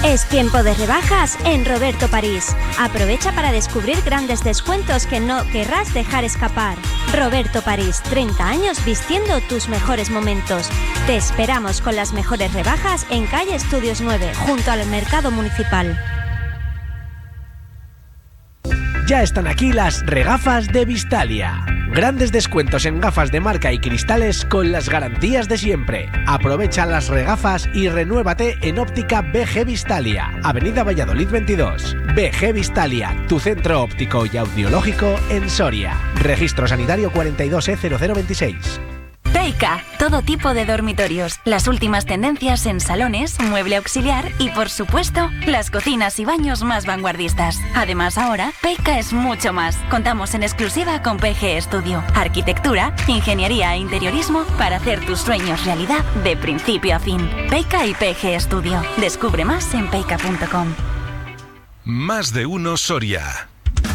Es tiempo de rebajas en Roberto París. Aprovecha para descubrir grandes descuentos que no querrás dejar escapar. Roberto París, 30 años vistiendo tus mejores momentos. Te esperamos con las mejores rebajas en calle Estudios 9, junto al Mercado Municipal. Ya están aquí las regafas de Vistalia. Grandes descuentos en gafas de marca y cristales con las garantías de siempre. Aprovecha las regafas y renuévate en Óptica BG Vistalia, Avenida Valladolid 22. BG Vistalia, tu centro óptico y audiológico en Soria. Registro sanitario 42E0026. Peica, todo tipo de dormitorios, las últimas tendencias en salones, mueble auxiliar y, por supuesto, las cocinas y baños más vanguardistas. Además, ahora, Peica es mucho más. Contamos en exclusiva con PG Studio. Arquitectura, ingeniería e interiorismo para hacer tus sueños realidad de principio a fin. Peica y PG Studio. Descubre más en peica.com. Más de uno Soria.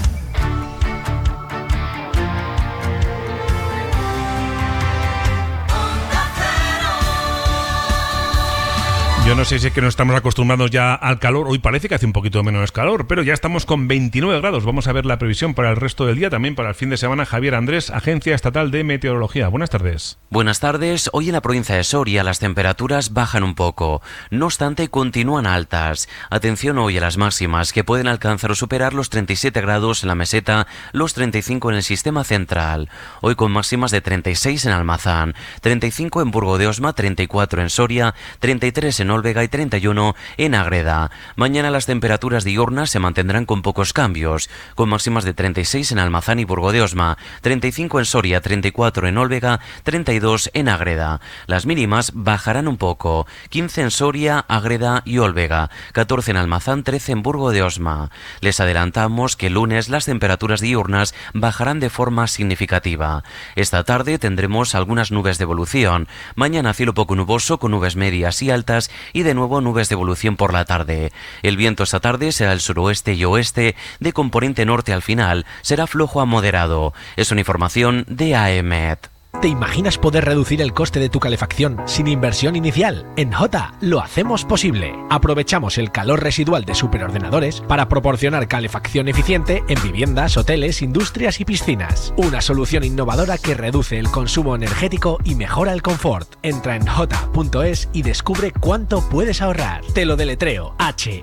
Yo no sé si es que nos estamos acostumbrados ya al calor. Hoy parece que hace un poquito menos calor, pero ya estamos con 29 grados. Vamos a ver la previsión para el resto del día, también para el fin de semana. Javier Andrés, Agencia Estatal de Meteorología. Buenas tardes. Buenas tardes. Hoy en la provincia de Soria las temperaturas bajan un poco. No obstante, continúan altas. Atención hoy a las máximas, que pueden alcanzar o superar los 37 grados en la meseta, los 35 en el sistema central. Hoy con máximas de 36 en Almazán, 35 en Burgo de Osma, 34 en Soria, 33 en Olvega y 31 en Ágreda. Mañana las temperaturas diurnas se mantendrán con pocos cambios, con máximas de 36 en Almazán y Burgo de Osma, 35 en Soria, 34 en Olvega, 32 en Ágreda. Las mínimas bajarán un poco, 15 en Soria, Ágreda y Olvega, 14 en Almazán, 13 en Burgo de Osma. Les adelantamos que el lunes las temperaturas diurnas bajarán de forma significativa. Esta tarde tendremos algunas nubes de evolución. Mañana cielo poco nuboso con nubes medias y altas y de nuevo nubes de evolución por la tarde. El viento esta tarde será el suroeste y oeste, de componente norte al final, será flojo a moderado. Es una información de AEMET. ¿Te imaginas poder reducir el coste de tu calefacción sin inversión inicial? En Jota lo hacemos posible. Aprovechamos el calor residual de superordenadores para proporcionar calefacción eficiente en viviendas, hoteles, industrias y piscinas. Una solución innovadora que reduce el consumo energético y mejora el confort. Entra en jota.es y descubre cuánto puedes ahorrar. Te lo deletreo: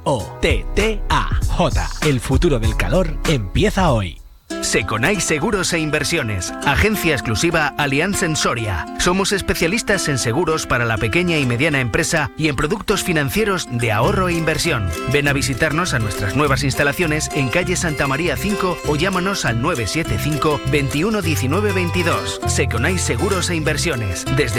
HOTTA. Jota, el futuro del calor empieza hoy. Seconai Seguros e Inversiones, agencia exclusiva Allianz en Soria. Somos especialistas en seguros para la pequeña y mediana empresa y en productos financieros de ahorro e inversión. Ven a visitarnos a nuestras nuevas instalaciones en calle Santa María 5 o llámanos al 975 21 19 22. Seconai Seguros e Inversiones, desde